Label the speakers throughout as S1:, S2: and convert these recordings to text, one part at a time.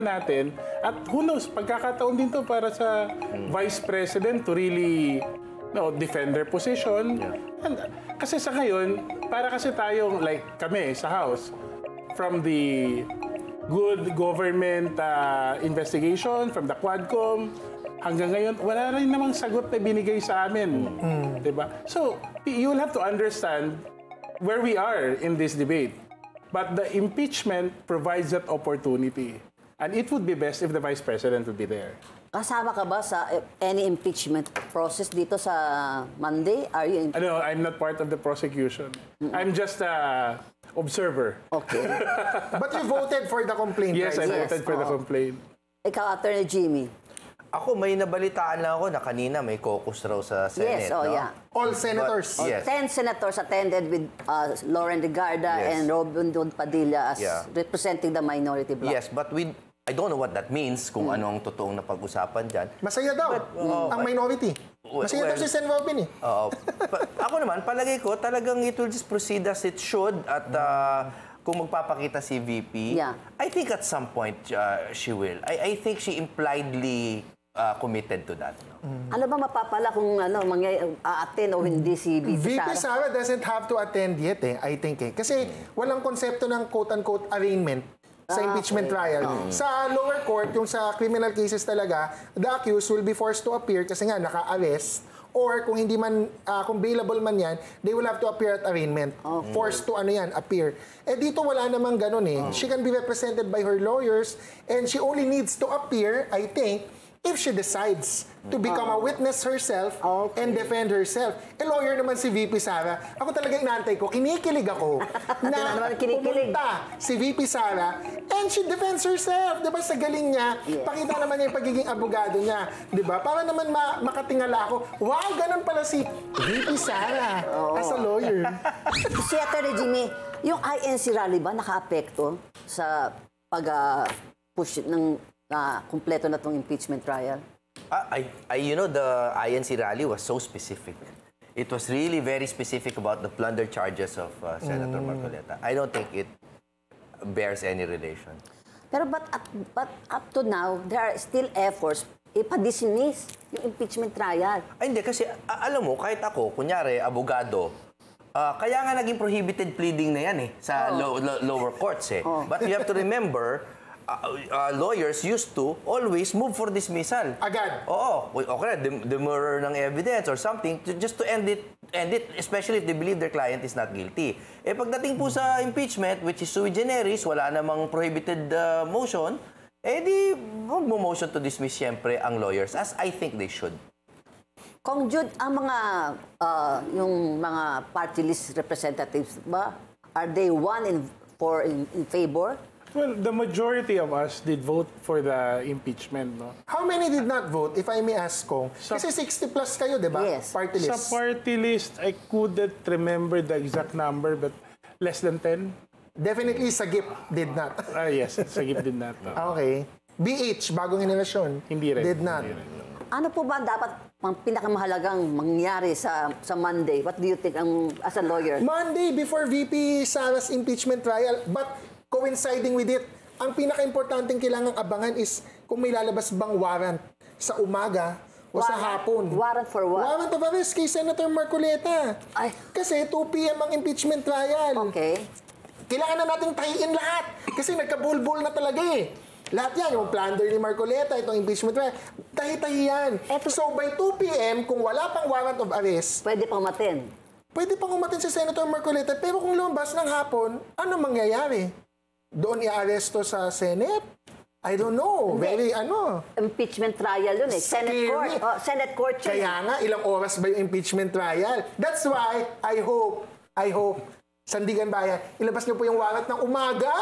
S1: natin. At who knows, pagkakataon din to para sa Vice President to really defend their position. And, kasi sa ngayon, para kasi tayong, like kami sa House, from the good government investigation, from the Quadcom, hanggang ngayon, wala rin namang sagot na binigay sa amin. Diba? So, you'll have to understand where we are in this debate. But the impeachment provides that opportunity. And it would be best if the Vice President would be there.
S2: Kasama ka ba sa any impeachment process dito sa Monday? Are you in...
S1: No, I'm not part of the prosecution. I'm just a observer.
S2: Okay.
S3: But you voted for the complaint,
S1: Yes, I
S3: right?
S1: voted for the complaint.
S2: Ikaw, Attorney Jimmy.
S4: Ako, may nabalitaan lang ako na kanina may caucus raw sa Senate.
S2: Yes, yeah.
S3: All senators.
S4: Yes.
S2: 10 senators attended with Lauren Legarda
S4: Yes.
S2: and Robin Hood Padilla as
S4: Yeah.
S2: representing the minority bloc.
S4: Yes, but I don't know what that means, kung ano ang totoong napag-usapan dyan.
S3: Masaya daw ang minority. Masaya daw si Sen. Robin eh.
S4: Ako naman, palagay ko, talagang it will just proceed as it should at kung magpapakita si VP,
S2: Yeah.
S4: I think at some point she will. I think she impliedly committed to that.
S2: Ano ba mapapala kung a-attend o hindi si VP
S3: VP
S2: Sara?
S3: Sara doesn't have to attend yet I think Kasi walang konsepto ng quote-unquote arraignment sa impeachment trial. Sa lower court, yung sa criminal cases talaga, the accused will be forced to appear kasi nga naka-arrest or kung hindi man, kung bailable man yan, they will have to appear at arraignment. Forced to appear. Dito wala namang ganun She can be represented by her lawyers and she only needs to appear, I think, if she decides to become a witness herself and defend herself. Lawyer naman si VP Sara. Ako talaga inaantay ko, kinikilig ako na pumunta si VP Sara and she defends herself. Diba sa galing niya, pakita naman niya yung pagiging abogado niya. Diba? Para naman makatingala ako, wow, ganun pala si VP Sara as a lawyer.
S2: Si Attorney Jimmy, yung INC rally ba naka-apekto sa pag-push ng kumpleto na itong impeachment trial?
S4: The INC rally was so specific. It was really very specific about the plunder charges of Senator Marcoleta. I don't think it bears any relation.
S2: Pero but up to now, there are still efforts ipa-dismiss yung impeachment trial.
S4: Hindi, kasi alam mo, kahit ako, kunyari, abogado, kaya nga naging prohibited pleading na yan sa lower courts But you have to remember, lawyers used to always move for dismissal.
S3: Agad.
S4: Oo. Okay, demurrer ng evidence or something just to end it, especially if they believe their client is not guilty. Pagdating po sa impeachment, which is sui generis, wala namang prohibited motion, di mag-motion to dismiss siyempre ang lawyers, as I think they should.
S2: Kung Jude, ang yung mga party list representatives ba, are they in favor?
S1: Well, the majority of us did vote for the impeachment, no?
S3: How many did not vote, if I may ask Kong? Kasi 60 plus kayo, di ba?
S2: Yes.
S3: Party list.
S1: Sa party list, I couldn't remember the exact number, but less than 10?
S3: Definitely Sagip did not.
S1: Yes, Sagip did not.
S3: Okay. BH, bagong henerasyon.
S1: Hindi rin.
S3: Did not.
S1: Hindi rin.
S2: Ano po ba dapat ang pinakamahalagang mangyari sa Monday? What do you think as a lawyer?
S3: Monday before VP Sara's impeachment trial, but coinciding with it, ang pinaka-importanting kailangang abangan is kung may lalabas bang warrant sa umaga o sa hapon.
S2: Warrant for what?
S3: Warrant of arrest kay Senator Marcoleta.
S2: Ay.
S3: Kasi 2 p.m. ang impeachment trial.
S2: Okay.
S3: Kailangan na nating tahiin lahat. Kasi nagkabulbul na talaga Lahat yan, yung plunder ni Marcoleta, itong impeachment trial, tahi-tahi yan. So by 2 p.m., kung wala pang warrant of arrest,
S2: Pwede pang matin.
S3: pwede pang umatin si Senator Marcoleta. Pero kung lumabas ng hapon, ano mangyayari? Doon i-aresto sa Senate? I don't know. Very
S2: Impeachment trial yun Senate
S3: Scary.
S2: court. Senate court yun.
S3: Kaya nga, ilang oras ba yung impeachment trial? That's why, I hope, Sandigan Bayan, ilabas niyo po yung warrant ng umaga.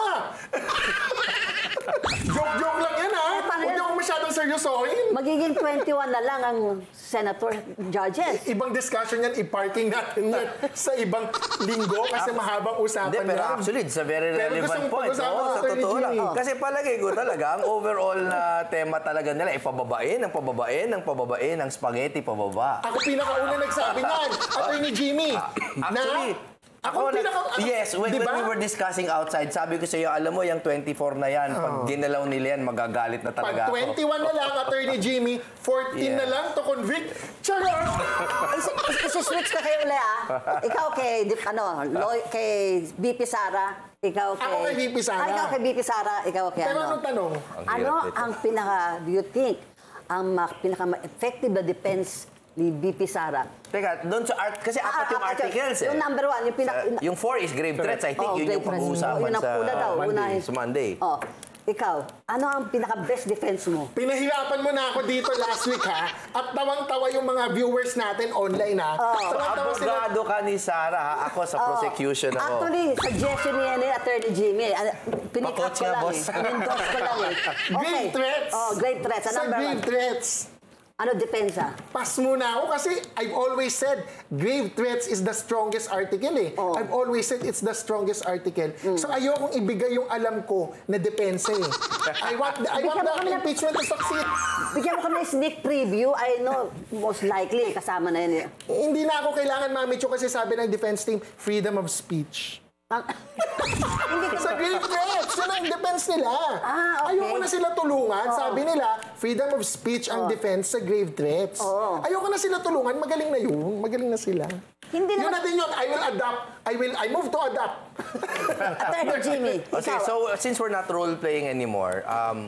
S3: Joke lang yan Huwag niyo akong masyadong seryosohin.
S2: Magiging 21 na lang ang senator judges.
S3: Ibang discussion yan, i-parking natin yan sa ibang linggo kasi mahabang usapan
S4: Pero
S3: yan.
S4: actually, it's a very
S3: Pero
S4: relevant
S3: gusto
S4: point.
S3: pag-usapan
S4: Sa
S3: natin ni
S4: totoo lang.
S3: Jimmy.
S4: Kasi palagay ko talaga, ang overall na tema talaga nila, pababain ng spaghetti pababa.
S3: Ako pinakauna nagsabi niyan, Attorney Jimmy,
S4: Actually,
S3: Ako,
S4: yes, when
S3: diba?
S4: we were discussing outside, sabi ko sa iyo, alam mo, yung 24 na yan, pag ginalaw nila yan, magagalit na talaga
S3: Pag 21 na lang, Attorney Jimmy, 14 na lang to convict. Charot!
S2: Isi-switch ka kayo ulit, Ikaw kay, kay VP Sara, ikaw kay...
S3: Ako kay VP Sara.
S2: Ikaw kay VP Sara, ikaw kay
S3: Pero anong tanong?
S2: Ano ang do you think, ang pinaka-effective na defense ni VP Sara?
S4: Teka, doon sa kasi apat yung articles eh.
S2: Yung number 1, yung
S4: Yung 4 is grave threats. I think yun yung pag-uusapan
S2: Yun ang una daw, unahin.
S4: sa Monday.
S2: Ikaw, ano ang pinaka-best defense mo?
S3: Pinahirapan mo na ako dito last week, ha? At tawang-tawa yung mga viewers natin online, ha?
S4: So, abogado ka ni Sarah, ha? Ako sa prosecution ako.
S2: Actually, suggestion niya ni Attorney Jimmy. Pinick up
S4: Pa-coach
S2: ko
S4: nga,
S2: lang
S4: boss.
S2: Endorse ko lang
S3: Grave threats.
S2: Grave threats.
S3: Sa
S2: Number
S3: grave
S2: 1.
S3: threats,
S2: Ano depensa?
S3: pass muna ako kasi I've always said grave threats is the strongest article eh. I've always said it's the strongest article. So ayokong ibigay yung alam ko na depensa eh. I want the impeachment to succeed.
S2: Bigyan mo kami ng sneak preview. I know, most likely, kasama na yan.
S3: Hindi na ako kailangan Mamicho kasi sabi ng defense team, freedom of speech.
S2: Hindi ka
S3: Sa grave threats, yun ang defense nila.
S2: Okay.
S3: Ayoko na sila tulungan. Sabi nila, freedom of speech ang defense sa grave threats. Ayoko na sila tulungan. Magaling na yun. Magaling na sila.
S2: Hindi
S3: Yun
S2: naman.
S3: na din yun. I will adapt. I move to adapt.
S2: Attorney Jimmy,
S4: Okay,
S2: ikaw.
S4: so since we're not role-playing anymore,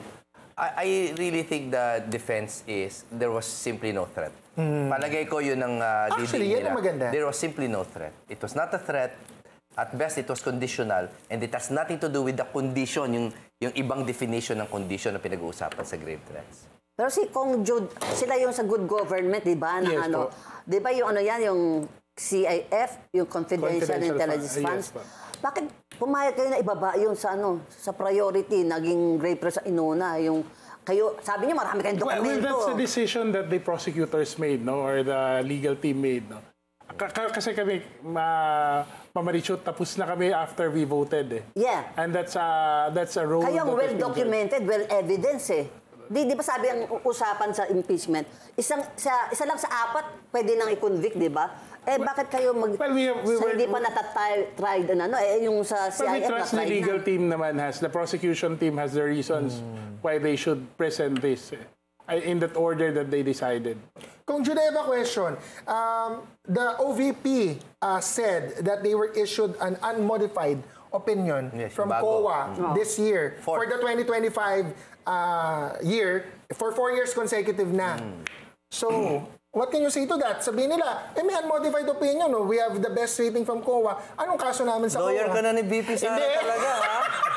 S4: I really think the defense is there was simply no threat. Palagay ko yun ang
S3: Actually,
S4: didig
S3: yan ang
S4: nila.
S3: maganda.
S4: There was simply no threat. It was not a threat. At best, it was conditional. And it has nothing to do with the condition, yung ibang definition ng condition na pinag-uusapan sa grave threats.
S2: Pero si Kong Jude, sila yung sa good government, di ba? Na
S1: Yes, po.
S2: di ba yung ano yan, yung CIF, yung Confidential
S1: Confidential
S2: Intelligence
S1: Fund.
S2: Funds.
S1: Yes, po.
S2: Bakit pumayag kayo na ibaba yung sa sa priority, naging grave threat sa inuna, yung kayo, sabi niyo marami kayong
S1: Well,
S2: dokumento.
S1: that's the decision that the prosecutors made, no, or the legal team made, no. Kasi kami, Mamarichot, tapos na kami after we voted, eh.
S2: Yeah.
S1: And that's a role.
S2: Kayong
S1: that has been
S2: well-documented, well-evidence eh. Di ba sabi ang usapan sa impeachment, isa lang sa apat pwede nang i-convict, di ba? Bakit kayo
S1: Well,
S2: hindi pa natatried yung sa
S1: But we
S2: CIF
S1: trust the
S2: na-tried
S1: legal
S2: na.
S1: team naman the prosecution team has the reasons why they should present this in that order that they decided.
S3: Kung Juneva question, the OVP said that they were issued an unmodified opinion
S4: Yes,
S3: from
S4: bago.
S3: COA this year for the 2025 year for 4 years consecutive na. So, what can you say to that? Sabihin nila, may unmodified opinion. No? We have the best rating from COA. Anong kaso namin sa
S4: Lawyer
S3: COA?
S4: ka na ni BP Sara
S3: Hindi.
S4: talaga, ha?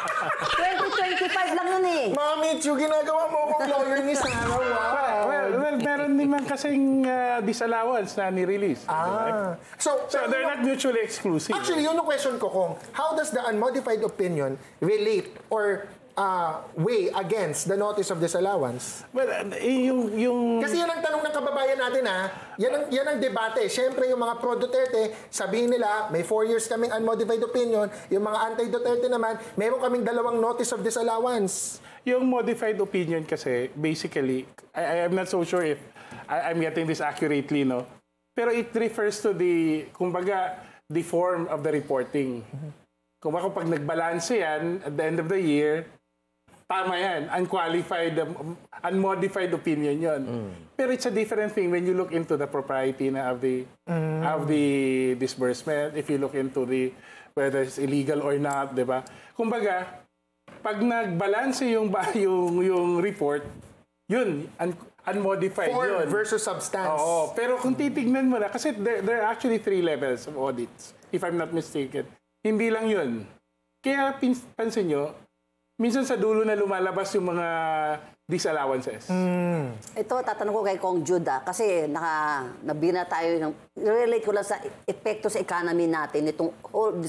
S2: 2025 lang yun eh.
S3: Mami, Chu, ginagawa mo akong lawyer ni Sarah. Wow.
S1: Well, meron naman kasing disallowance na ni-release.
S3: So
S1: they're not mutually exclusive.
S3: Actually, yun yung question ko kung how does the unmodified opinion relate or weigh against the notice of disallowance?
S1: Well, yung
S3: Kasi yan ang tanong ng kababayan natin, ha? Yan ang debate. Siyempre, yung mga pro-Duterte, sabihin nila, may 4 years kaming unmodified opinion. Yung mga anti-Duterte naman, meron kaming 2 notice of disallowance.
S1: Yung modified opinion kasi, basically, I'm not so sure if I'm getting this accurately, no? Pero it refers to kumbaga, the form of the reporting. Kumbaga, pag nagbalanse yan, at the end of the year, tama yan, unmodified opinion yon. Pero it's a different thing when you look into the propriety of the disbursement, if you look into whether it's illegal or not, di ba? Kumbaga, pag nagbalanse yung report, yun, unmodified
S3: Form
S1: yun.
S3: versus substance.
S1: Oo, pero kung titignan mo na, kasi there are actually 3 levels of audits, if I'm not mistaken. Hindi lang yun. Kaya pansin nyo, minsan sa dulo na lumalabas yung mga disallowances.
S2: Ito, tatanong ko kay Kong Jude kasi nabina tayo relate ko lang sa epekto sa economy natin itong whole